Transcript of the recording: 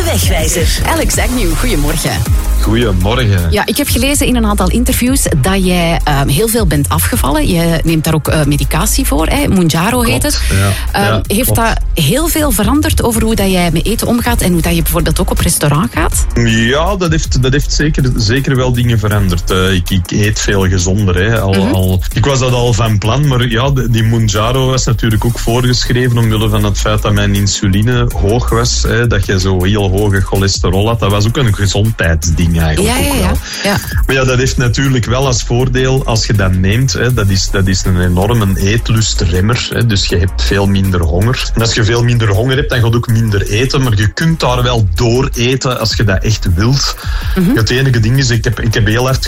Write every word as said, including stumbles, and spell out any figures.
Wegwijzer. Alex Agnew, goedemorgen. Goedemorgen. Ja, ik heb gelezen in een aantal interviews dat jij uh, heel veel bent afgevallen. Je neemt daar ook uh, medicatie voor, hè? Mounjaro heet het. Ja, uh, ja, heeft klopt. dat heel veel veranderd over hoe dat jij met eten omgaat en hoe dat je bijvoorbeeld ook op restaurant gaat? Ja, dat heeft, dat heeft zeker, zeker wel dingen veranderd. Uh, ik, ik eet veel gezonder. Hè. Al, mm-hmm. al, ik was dat al van plan, maar ja, die Mounjaro was natuurlijk ook voorgeschreven omwille van het feit dat mijn insuline hoog was. Hè, dat je zo heel hoge cholesterol had. Dat was ook een gezondheidsding eigenlijk. Ja, ja, ook ja. wel. Ja. Maar ja, dat heeft natuurlijk wel als voordeel als je dat neemt. Hè, dat, is, dat is een enorme eetlustremmer. Hè, dus je hebt veel minder honger. En als je veel minder honger hebt, dan ga je ook minder eten. Maar je kunt daar wel door eten als je dat echt wilt. Mm-hmm. Het enige ding is, ik heb, ik heb heel hard